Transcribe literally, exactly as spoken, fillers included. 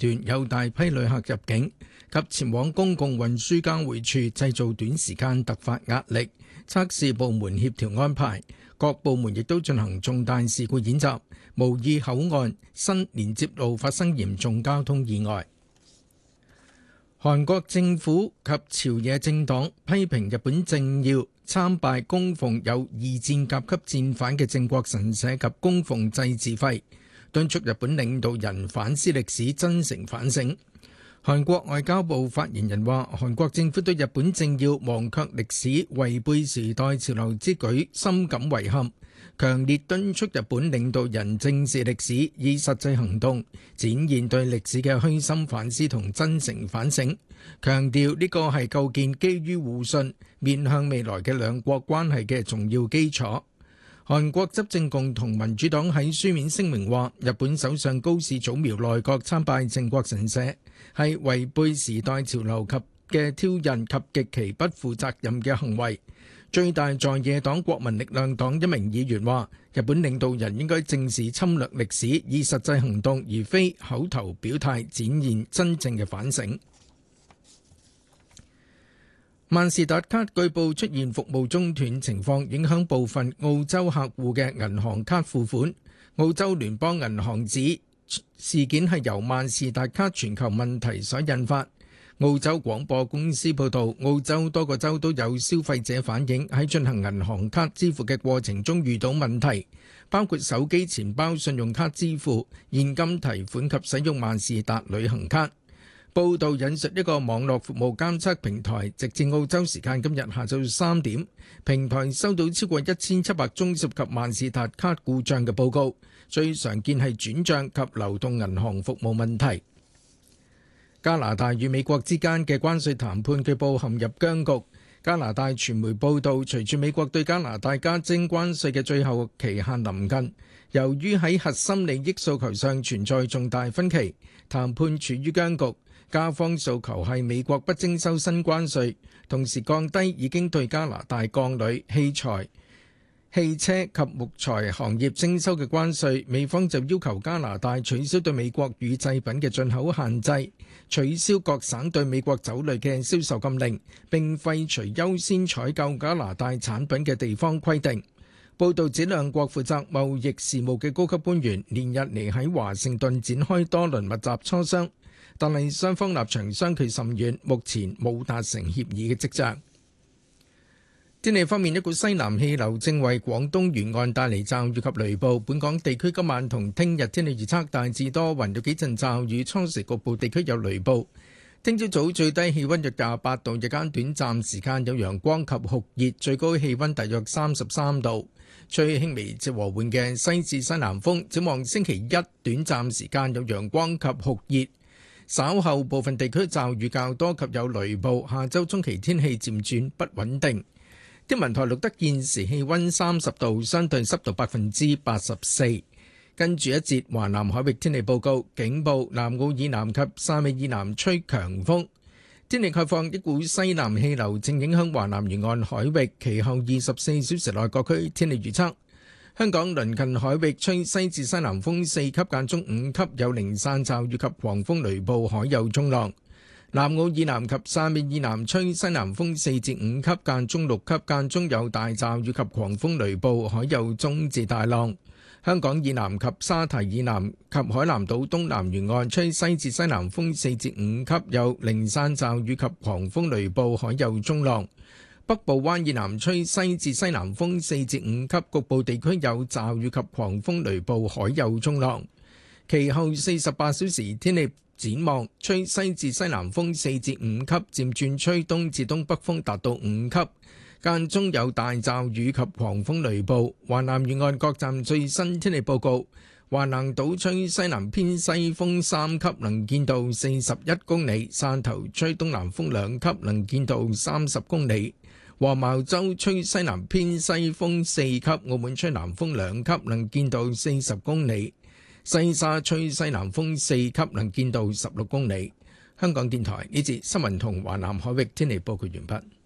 段有大批旅客入境及前往公共運輸交匯處，製造短時間突發壓力。測試部門協調安排，各部門亦都進行重大事故演習，模擬口岸新連接路發生嚴重交通意外。韓國政府及朝野政黨批評日本政要參拜供奉有二戰甲級戰犯嘅靖國神社及供奉祭祀費，敦促日本領導人反思歷史，真誠反省。韓國外交部發言人話，韓國政府對日本政要忘卻歷史、違背時代潮流之舉深感遺憾，強烈敦促日本領導人正視歷史，以實際行動展現對歷史嘅虛心反思同真誠反省，強調呢個係構建基於互信、面向未來嘅兩國關係嘅重要基礎。韓國執政共同民主黨喺書面聲明話，日本首相高市早苗內閣參拜靖國神社係違背時代潮流及嘅挑釁及極其不負責任嘅行為。最大在野黨國民力量黨一名議員話，日本領導人應該正視侵略歷史，以實際行動而非口頭表態，展現真正嘅反省。萬事達卡據報出現服務中斷情況，影響部分澳洲客戶嘅銀行卡付款。澳洲聯邦銀行指事件係由萬事達卡全球問題所引發。澳洲廣播公司報導，澳洲多個州都有消費者反映喺進行銀行卡支付嘅過程中遇到問題，包括手機錢包、信用卡支付、現金提款及使用萬事達旅行卡。報道引述一個網絡服務監測平台，直至澳洲時間今日下晝三點，平台收到超過一千七百宗涉及萬事達卡故障嘅報告，最常見係轉帳及流動銀行服務問題。加拿大與美國之間嘅關稅談判據報陷入僵局。加拿大傳媒報道，隨住美國對加拿大加徵關稅嘅最後期限臨近，由於喺核心利益訴求上存在重大分歧，談判處於僵局。加方訴求係美國不徵收新關稅，同時降低已經對加拿大鋼鋁、器材、汽車及木材行業徵收嘅關稅。美方就要求加拿大取消對美國乳製品嘅進口限制，取消各省對美國酒類嘅銷售禁令，並廢除優先採購加拿大產品嘅地方規定。報導指兩國負責貿易事務嘅高級官員連日嚟喺華盛頓展開多輪密集磋商，但係雙方立場相距甚遠，目前冇達成協議嘅跡象。天氣方面，一股西南氣流正為廣東沿岸帶嚟驟雨及雷暴。本港地區今晚同聽日天氣預測大致多雲，有幾陣驟雨，初時局部地區有雷暴。聽朝早最低氣溫約廿八度，日間短暫時間有陽光及酷熱，最高氣溫大約三十三度，吹輕微至和緩嘅西至西南風。展望星期一短暫時間有陽光及酷熱，稍後部分地區驟雨較多及有雷暴。下周中期天氣漸轉不穩定。天文台錄得現時氣溫三十度，相對濕度百分之八十四。跟住一節華南海域天氣報告，警報南澳以南及汕尾以南吹強風。天氣概況，一股西南氣流正影響華南沿岸海域，其後二十四小時內各區天氣預測。香港鄰近海域吹西至西南風四級間中五級，有零散驟雨及狂風雷暴，海有中浪。南澳以南及汕尾以南吹西南風四至五級間中六級，間中有大驟雨及狂風雷暴，海有中至大浪。香港以南及沙堤以南及海南島東南沿岸吹西至西南風四至五級，有零散驟雨及狂風雷暴，海有中浪。北部灣以南吹西至西南風四至五級，局部地區有驟雨及狂風雷暴，海有中浪。其後四十八小時天氣展望，吹西至西南風四至五級，漸轉吹東至東北風達到五級，間中有大驟雨及狂風雷暴。華南沿岸各站最新天氣報告：華南島吹西南偏西風三級，能見度四十一公里；汕頭吹東南風兩級，能見度三十公里；黃茅洲吹西南偏西風四級；澳門吹南風兩級，能見度四十公里；西沙吹西南風四級，能見度十六公里。香港電台呢節新聞同華南海域天氣報告完畢。